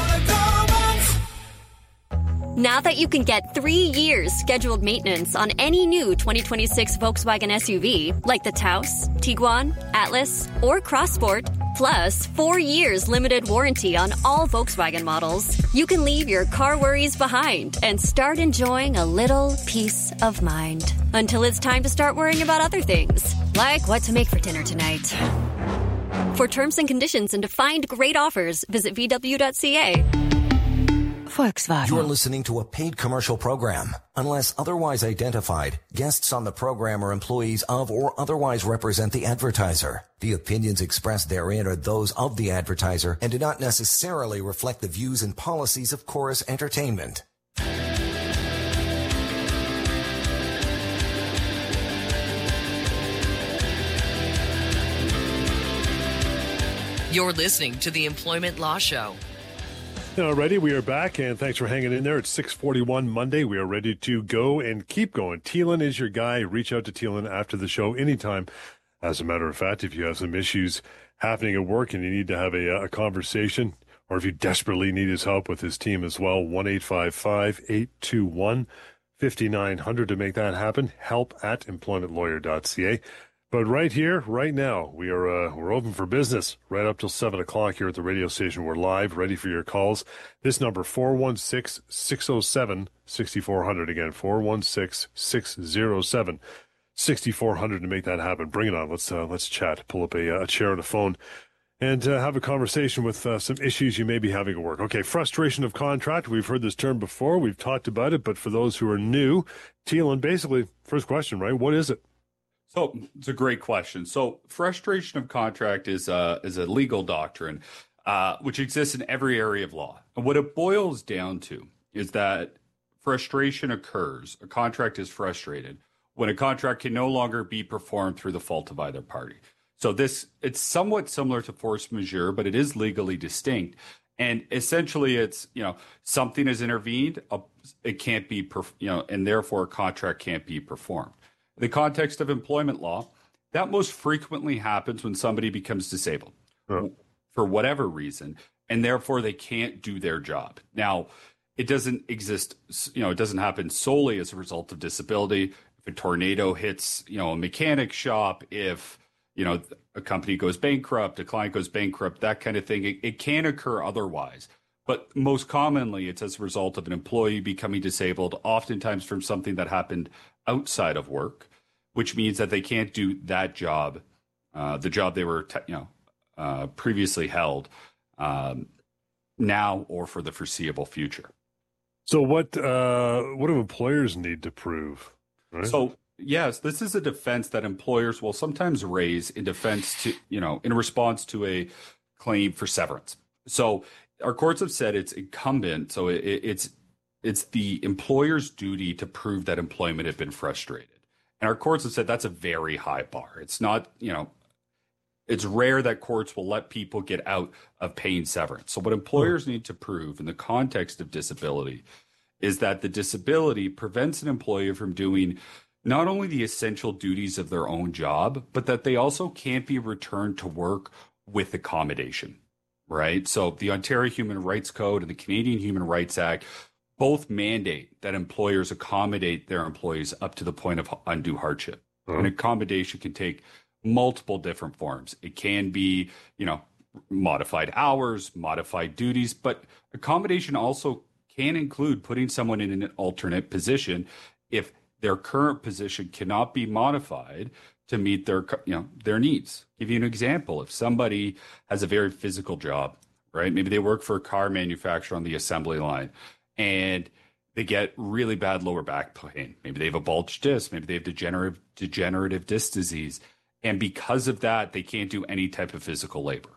Now that you can get three years scheduled maintenance on any new twenty twenty-six Volkswagen S U V, like the Taos, Tiguan, Atlas, or Crossport, plus four years limited warranty on all Volkswagen models, you can leave your car worries behind and start enjoying a little peace of mind. Until it's time to start worrying about other things, like what to make for dinner tonight. For terms and conditions and to find great offers, visit V W dot C A. Volkswagen. You're listening to a paid commercial program. Unless otherwise identified, guests on the program are employees of or otherwise represent the advertiser. The opinions expressed therein are those of the advertiser and do not necessarily reflect the views and policies of Chorus Entertainment. You're listening to the Employment Law Show. Alrighty, we are back, and thanks for hanging in there. It's six forty-one Monday. We are ready to go and keep going. Teelan is your guy. Reach out to Teelan after the show anytime. As a matter of fact, if you have some issues happening at work and you need to have a, a conversation, or if you desperately need his help with his team as well, one eight five five, eight two one, five nine zero zero to make that happen. Help at employment lawyer dot c a. But right here, right now, we are uh, we're open for business right up till seven o'clock here at the radio station. We're live, ready for your calls. This number, four one six, six zero seven, six four zero zero. Again, four one six, six zero seven, six four zero zero to make that happen. Bring it on. Let's uh, let's chat. Pull up a, a chair and a phone and uh, have a conversation with uh, some issues you may be having at work. Okay, frustration of contract. We've heard this term before. We've talked about it. But for those who are new, Teelan, basically, first question, right? What is it? So it's a great question. So frustration of contract is a, is a legal doctrine uh, which exists in every area of law. And what it boils down to is that frustration occurs, a contract is frustrated, when a contract can no longer be performed through the fault of either party. So this, it's somewhat similar to force majeure, but it is legally distinct. And essentially it's, you know, something has intervened, it can't be, perf- you know, and therefore a contract can't be performed. In the context of employment law, that most frequently happens when somebody becomes disabled oh. for whatever reason, and therefore they can't do their job. Now, it doesn't exist, you know, it doesn't happen solely as a result of disability. If a tornado hits, you know, a mechanic shop, if, you know, a company goes bankrupt, a client goes bankrupt, that kind of thing, it, it can occur otherwise. But most commonly, it's as a result of an employee becoming disabled, oftentimes from something that happened outside of work, which means that they can't do that job, uh, the job they were, te- you know, uh, previously held, um, now or for the foreseeable future. So, what uh, what do employers need to prove? Right? So, yes, this is a defense that employers will sometimes raise in defense to, you know, in response to a claim for severance. So, our courts have said it's incumbent, so it, it's it's the employer's duty to prove that employment had been frustrated. And our courts have said that's a very high bar. It's not, you know, it's rare that courts will let people get out of paying severance. So what employers need to prove in the context of disability is that the disability prevents an employee from doing not only the essential duties of their own job, but that they also can't be returned to work with accommodation. right? So the Ontario Human Rights Code and the Canadian Human Rights Act both mandate that employers accommodate their employees up to the point of undue hardship. Mm-hmm. And accommodation can take multiple different forms. It can be, you know, modified hours, modified duties, but accommodation also can include putting someone in an alternate position if their current position cannot be modified to meet their, you know, their needs. I'll give you an example. If somebody has a very physical job, right? Maybe they work for a car manufacturer on the assembly line and they get really bad lower back pain. Maybe they have a bulged disc. Maybe they have degenerative degenerative disc disease. And because of that, they can't do any type of physical labor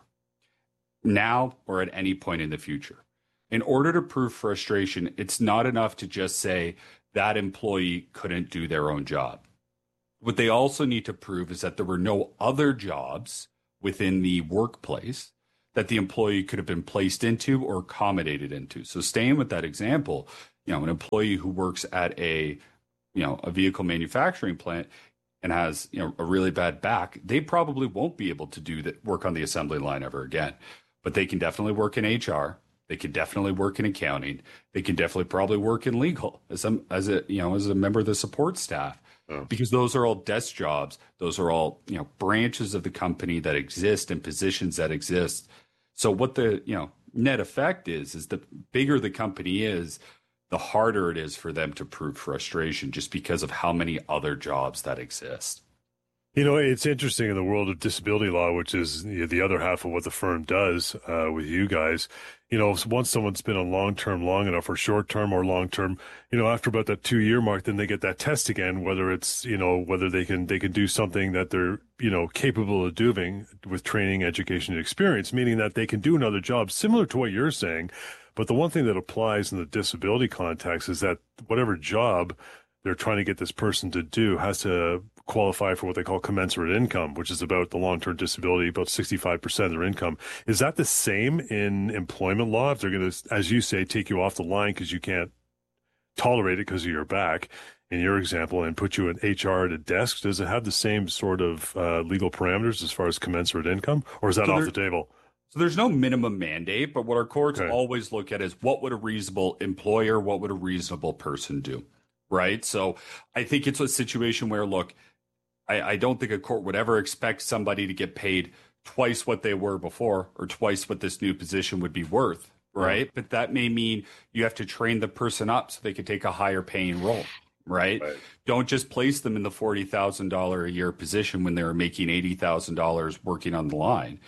now or at any point in the future. In order to prove frustration, it's not enough to just say that employee couldn't do their own job. What they also need to prove is that there were no other jobs within the workplace that the employee could have been placed into or accommodated into. So staying with that example, you know, an employee who works at a, you know, a vehicle manufacturing plant and has, you know, a really bad back, they probably won't be able to do that work on the assembly line ever again. But they can definitely work in H R. They can definitely work in accounting. They can definitely probably work in legal as a, as a you know, as a member of the support staff. Oh. Because those are all desk jobs. Those are all, you know, branches of the company that exist and positions that exist. So what the, you know, net effect is, is the bigger the company is, the harder it is for them to prove frustration just because of how many other jobs that exist. You know, it's interesting in the world of disability law, which is you know, the other half of what the firm does uh, with you guys. You know, once someone's been on long-term long enough or short-term or long-term, you know, after about that two-year mark, then they get that test again, whether it's, you know, whether they can they can do something that they're, you know, capable of doing with training, education, and experience, meaning that they can do another job similar to what you're saying. But the one thing that applies in the disability context is that whatever job they're trying to get this person to do has to qualify for what they call commensurate income, which is about the long-term disability, about sixty-five percent of their income. Is that the same in employment law? If they're going to, as you say, take you off the line because you can't tolerate it because of your back, in your example, and put you in H R at a desk, does it have the same sort of uh, legal parameters as far as commensurate income, or is that so off the table? So there's no minimum mandate, but what our courts okay. always look at is what would a reasonable employer, what would a reasonable person do, right? So I think it's a situation where, look, I, I don't think a court would ever expect somebody to get paid twice what they were before or twice what this new position would be worth, right? Mm-hmm. But that may mean you have to train the person up so they can take a higher paying role, right? right. Don't just place them in the forty thousand dollars a year position when they're making eighty thousand dollars working on the line.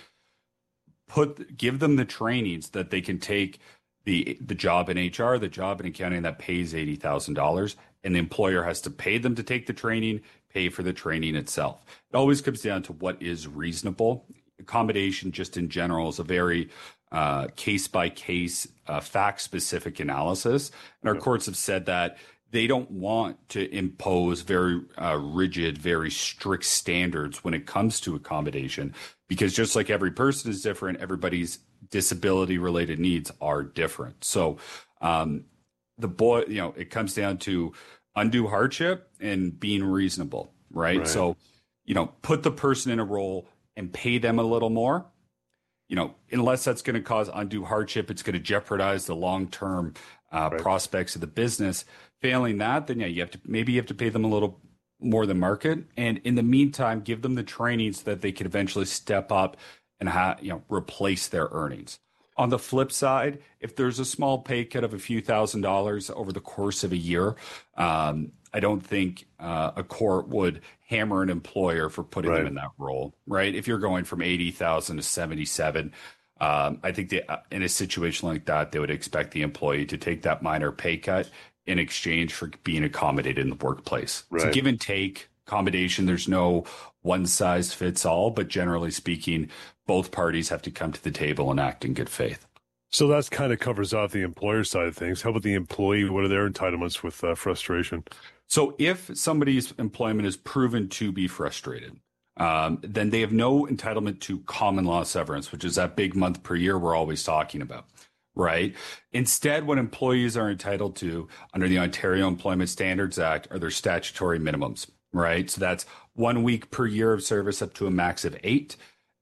Put give them the trainings that they can take the the job in H R, the job in accounting that pays eighty thousand dollars, and the employer has to pay them to take the training, pay for the training itself. It always comes down to what is reasonable. Accommodation, just in general, is a very uh, case-by-case, uh, fact-specific analysis. And our courts have said that they don't want to impose very uh, rigid, very strict standards when it comes to accommodation, because just like every person is different, everybody's disability-related needs are different. So um, the boy, you know, it comes down to undue hardship and being reasonable, right? right? So, you know, put the person in a role and pay them a little more, you know, unless that's going to cause undue hardship, it's going to jeopardize the long-term uh, right. prospects of the business. Failing that, then yeah, you have to, maybe you have to pay them a little more than market. And in the meantime, give them the training so that they can eventually step up and ha- you know, replace their earnings. On the flip side, if there's a small pay cut of a few thousand dollars over the course of a year, um, I don't think uh, a court would hammer an employer for putting right. them in that role, right? If you're going from eighty thousand to seventy-seven, um, I think they, uh, in a situation like that, they would expect the employee to take that minor pay cut in exchange for being accommodated in the workplace. Right. So give and take accommodation. There's no one size fits all, but generally speaking, both parties have to come to the table and act in good faith. So that kind of covers off the employer side of things. How about the employee? What are their entitlements with uh, frustration? So if somebody's employment is proven to be frustrated, um, then they have no entitlement to common law severance, which is that big month per year we're always talking about, right? Instead, what employees are entitled to under the Ontario Employment Standards Act are their statutory minimums, right? So that's one week per year of service up to a max of eight.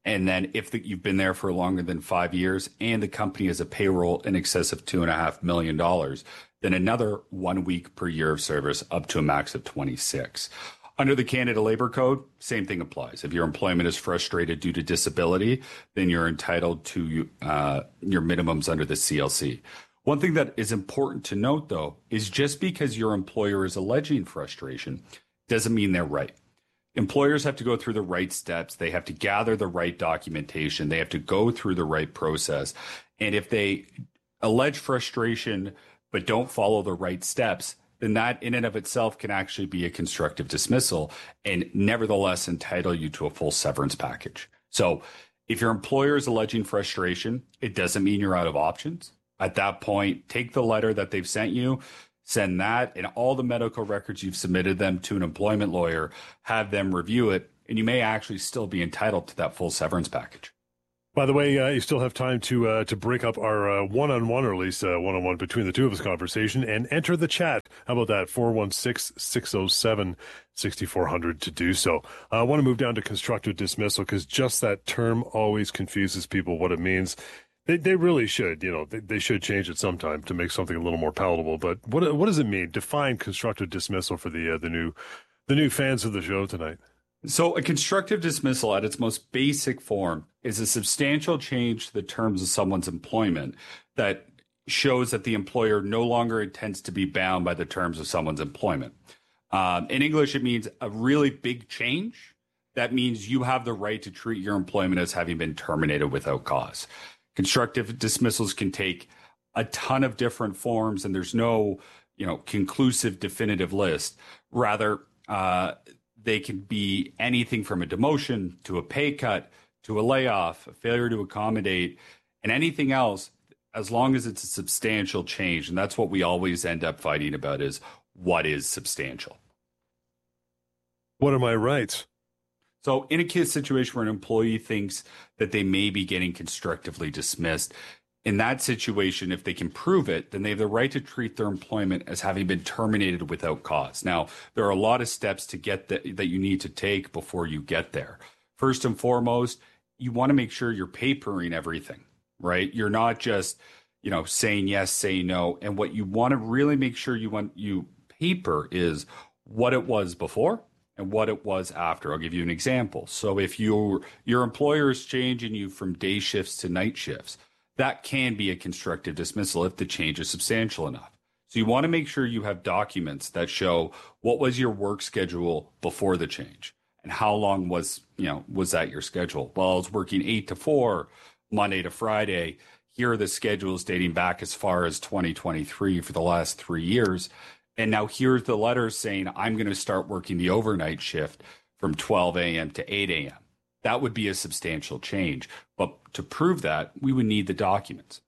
And then if the, you've been there for longer than five years and the company has a payroll in excess of two and a half million dollars, then another one week per year of service up to a max of twenty-six. Under the Canada Labor Code, same thing applies. If your employment is frustrated due to disability, then you're entitled to uh, your minimums under the C L C. One thing that is important to note, though, is just because your employer is alleging frustration doesn't mean they're right. Employers have to go through the right steps. They have to gather the right documentation. They have to go through the right process. And if they allege frustration but don't follow the right steps, then that in and of itself can actually be a constructive dismissal and nevertheless entitle you to a full severance package. So if your employer is alleging frustration, it doesn't mean you're out of options. At that point, take the letter that they've sent you, send that and all the medical records you've submitted them to an employment lawyer, have them review it, and you may actually still be entitled to that full severance package. By the way, uh, you still have time to uh, to break up our uh, one-on-one, or at least uh, one-on-one between the two of us conversation, and enter the chat. How about that? four one six, six oh seven, six four zero zero to do so. Uh, I want to move down to constructive dismissal because just that term always confuses people what it means. They they really should, you know, they, they should change it sometime to make something a little more palatable. But what what does it mean? Define constructive dismissal for the uh, the new the new fans of the show tonight. So a constructive dismissal at its most basic form is a substantial change to the terms of someone's employment that shows that the employer no longer intends to be bound by the terms of someone's employment. Um, in English, it means a really big change. That means you have the right to treat your employment as having been terminated without cause. Constructive dismissals can take a ton of different forms, and there's no, you know, conclusive, definitive list. Rather, uh, they can be anything from a demotion to a pay cut to a layoff, a failure to accommodate, and anything else, as long as it's a substantial change. And that's what we always end up fighting about is what is substantial. What are my rights? So in a case situation where an employee thinks that they may be getting constructively dismissed, in that situation, if they can prove it, then they have the right to treat their employment as having been terminated without cause. Now, there are a lot of steps to get that, that you need to take before you get there. First and foremost, you want to make sure you're papering everything, right? You're not just, you know, saying yes, say no. And what you want to really make sure you want you paper is what it was before and what it was after. I'll give you an example. So if your your employer is changing you from day shifts to night shifts, that can be a constructive dismissal if the change is substantial enough. So you want to make sure you have documents that show what was your work schedule before the change and how long was, you know, was that your schedule? Well, I was working eight to four, Monday to Friday. Here are the schedules dating back as far as twenty twenty-three for the last three years. And now here's the letter saying I'm going to start working the overnight shift from twelve a.m. to eight a.m. That would be a substantial change. But to prove that, we would need the documents.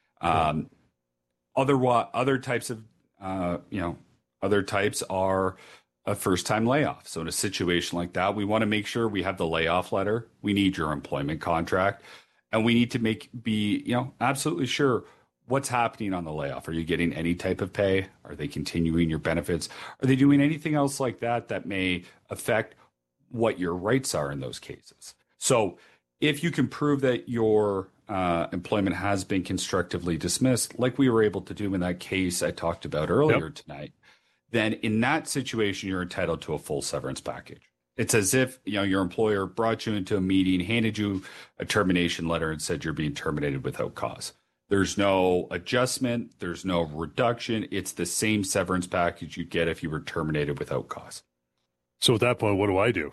Um, other, other types of, uh, you know, other types are a first-time layoff. So in a situation like that, we want to make sure we have the layoff letter. We need your employment contract. And we need to make be, you know, absolutely sure what's happening on the layoff. Are you getting any type of pay? Are they continuing your benefits? Are they doing anything else like that that may affect what your rights are in those cases? So if you can prove that your uh, employment has been constructively dismissed, like we were able to do in that case I talked about earlier yep. tonight, then in that situation, you're entitled to a full severance package. It's as if, you know, your employer brought you into a meeting, handed you a termination letter and said you're being terminated without cause. There's no adjustment. There's no reduction. It's the same severance package you get if you were terminated without cause. So at that point, what do I do?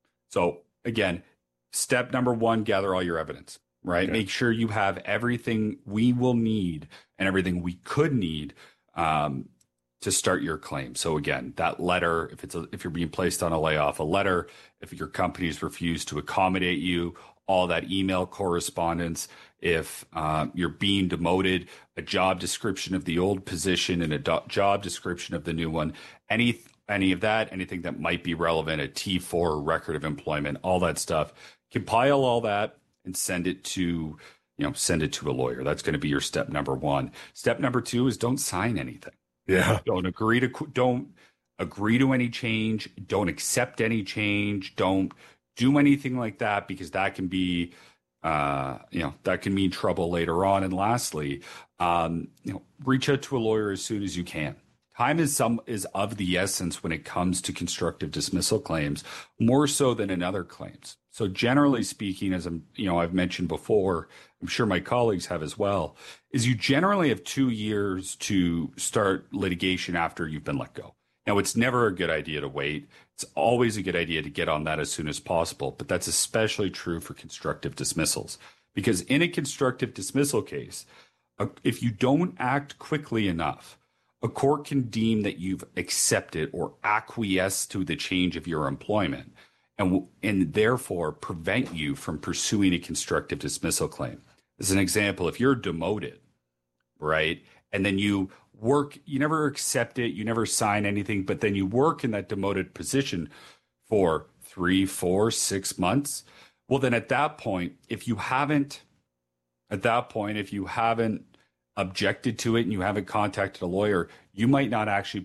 So again, step number one, gather all your evidence, right? Okay. Make sure you have everything we will need and everything we could need um, to start your claim. So again, that letter, if it's a, if you're being placed on a layoff, a letter, if your company's refused to accommodate you, all that email correspondence, if uh, you're being demoted, a job description of the old position and a do- job description of the new one, any any of that, anything that might be relevant, a T four record of employment, all that stuff, compile all that and send it to, you know, send it to a lawyer. That's going to be your step number one. Step number two is don't sign anything. Yeah. Don't agree to, don't agree to any change. Don't accept any change. Don't do anything like that, because that can be, uh, you know, that can mean trouble later on. And lastly, um, you know, reach out to a lawyer as soon as you can. Time is some is of the essence when it comes to constructive dismissal claims, more so than in other claims. So generally speaking, as I'm, you know, I've mentioned before, I'm sure my colleagues have as well, is you generally have two years to start litigation after you've been let go. Now, it's never a good idea to wait. It's always a good idea to get on that as soon as possible, but that's especially true for constructive dismissals, because in a constructive dismissal case, if you don't act quickly enough, a court can deem that you've accepted or acquiesced to the change of your employment and, and therefore prevent you from pursuing a constructive dismissal claim. As an example, if you're demoted, right, and then you work, you never accept it, you never sign anything, but then you work in that demoted position for three, four, six months, well, then at that point, if you haven't, at that point, if you haven't objected to it and you haven't contacted a lawyer, you might not actually